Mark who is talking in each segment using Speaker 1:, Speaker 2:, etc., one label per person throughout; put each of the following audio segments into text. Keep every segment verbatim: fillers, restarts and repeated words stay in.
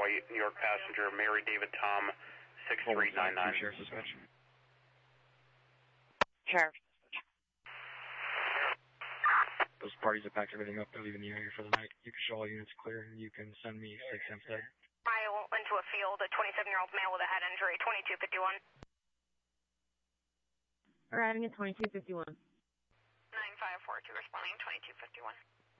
Speaker 1: White, New York passenger, Mary David Tom, six three nine nine.
Speaker 2: Sheriff's dispatch.
Speaker 3: Sheriff.
Speaker 2: Those parties have packed everything up. They're leaving the area for the night. You can show all units clear, and you can send me six Hempstead.
Speaker 4: I went into a field, a twenty-seven-year-old male with a head injury, twenty-two fifty-one.
Speaker 3: Arriving at twenty-two fifty-one.
Speaker 4: nine five four two responding, twenty-two fifty-one.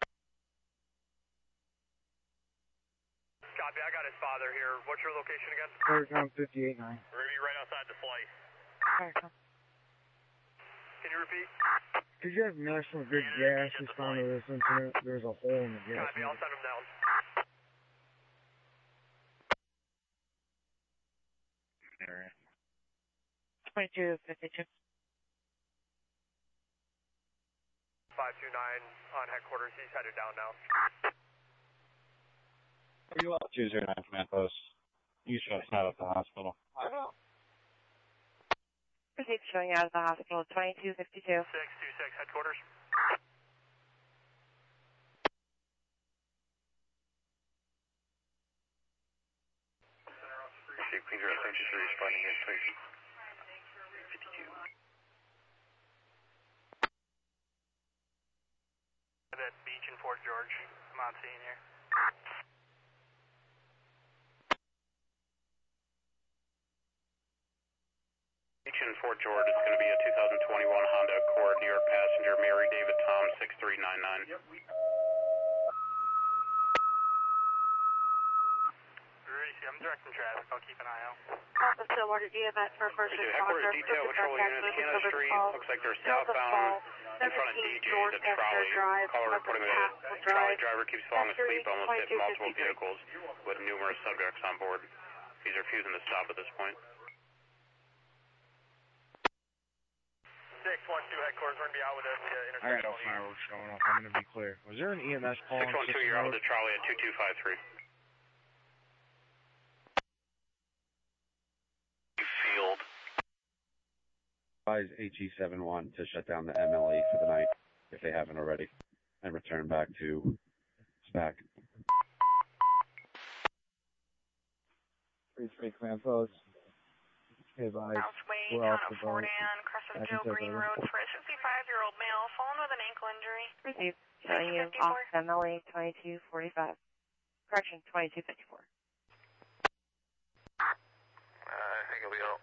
Speaker 5: Copy, I got his father here. What's your location again?
Speaker 2: Third fifty-eight nine.
Speaker 5: We're going to be right outside the flight.
Speaker 3: Alright, come.
Speaker 5: Can you repeat?
Speaker 2: Did you have National Grid gas respond to this incident? There's a hole in the gas.
Speaker 5: Copy, I'll send him down.
Speaker 2: Area.
Speaker 3: twenty-two fifty-two.
Speaker 5: five two nine on headquarters. He's headed down now.
Speaker 6: Are you up? two zero nine command post. You show us out at the hospital.
Speaker 5: I don't know.
Speaker 3: Proceed showing out of the hospital, twenty-two fifty-two.
Speaker 5: six two six headquarters.
Speaker 1: Shape Queen zero seven two three responding at twenty-two fifty-two.
Speaker 5: At Beach in Fort George. I'm on scene here.
Speaker 1: Beach in Fort George, it's going to be a two thousand twenty-one Honda Accord, New York passenger, Mary David Tom, six three nine nine. Yep, we...
Speaker 5: I'm directing traffic. I'll keep an eye out.
Speaker 3: Officer Stillwater, D M S for first
Speaker 1: Okay,
Speaker 3: responder.
Speaker 1: headquarters detail patrol units, Hannah Street, looks like they're southbound in front of D J, the trolley. Caller reporting that a trolley driver keeps falling asleep, almost hit multiple vehicles with numerous subjects on board. These are refusing to stop at this point.
Speaker 5: six one two headquarters, we're going to be out with it. Uh,
Speaker 2: I got no fireworks going off. I'm going to be clear. Was there an E M S call?
Speaker 1: six one two, you're out with the trolley at two two five three. Field.
Speaker 6: Advise H E seven one to shut down the M L A for the night, if they haven't already, and return back to SPAC.
Speaker 2: Three three command post. Hey, bye.
Speaker 4: Houseway,
Speaker 2: We're
Speaker 4: town
Speaker 2: off the
Speaker 4: of
Speaker 2: boat.
Speaker 4: Fordan, cross of
Speaker 2: I
Speaker 4: Joe
Speaker 2: can take
Speaker 4: Green
Speaker 2: over.
Speaker 4: Road for a sixty-five-year-old male fallen with an ankle injury.
Speaker 3: Proceed showing you off M L A twenty-two forty-five. Correction, twenty-two fifty-four.
Speaker 1: Uh, I think it'll be out.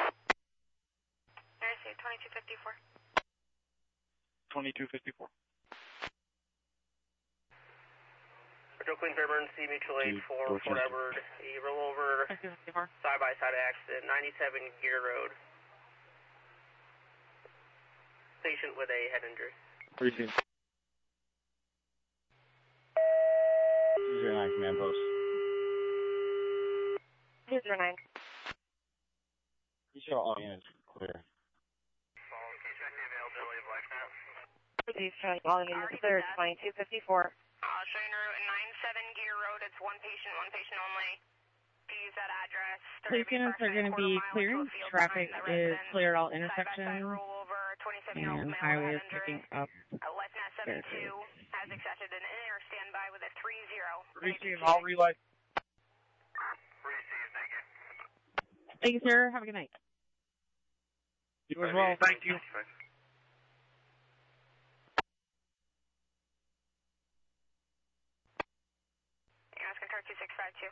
Speaker 4: I see, twenty-two fifty-four.
Speaker 2: twenty-two fifty-four.
Speaker 5: Joe Queen Fairburn, C Mutual Aid for Fort Edward. A rollover, side-by-side accident, ninety-seven Gear Road. Patient with a head injury.
Speaker 2: Appreciate it.
Speaker 6: two zero nine command post.
Speaker 3: two zero nine.
Speaker 6: You show all units clear.
Speaker 3: Proceed showing all units clear, twenty-two fifty-four.
Speaker 4: Uh, showing route nine seven Gear Road, it's one patient, one patient only. To use that address.
Speaker 3: Police units are going to be clearing. Traffic is clear at all intersections. And highway is picking up.
Speaker 4: Uh, Westnet seven two has accepted an in-air standby with a three zero.
Speaker 2: Receive, I'll relay.
Speaker 5: Receive, thank you.
Speaker 3: Thank you, sir. Have a good night.
Speaker 2: You as well. Thank you.
Speaker 4: two six five two.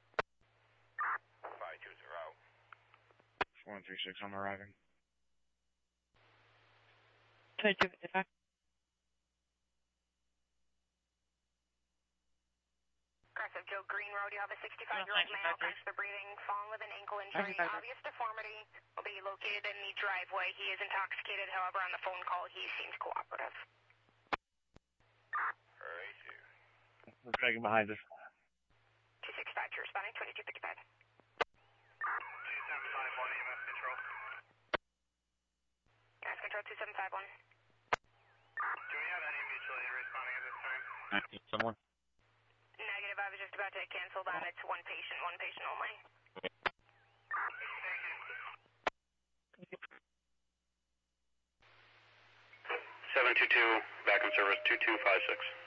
Speaker 1: five two zero.
Speaker 2: one three six, I'm arriving.
Speaker 3: twenty-two fifty-five.
Speaker 4: Cross of Joe Green Road, you have a sixty-five-year-old male, thanks for breathing, fallen with an ankle injury. Obvious deformity will be located in the driveway. He is intoxicated, however, on the phone call, he seems cooperative.
Speaker 1: Right here.
Speaker 2: We're dragging behind us.
Speaker 4: two six five two responding, twenty-two fifty-five.
Speaker 5: two seven five one, E M S control.
Speaker 4: E M S control, two seven five one.
Speaker 5: Do we have any mutual aid responding at this time?
Speaker 6: Someone?
Speaker 4: Negative, I was just about to cancel that. It's one patient, one patient only.
Speaker 5: Thank you.
Speaker 1: seven two two, back in service two two five six.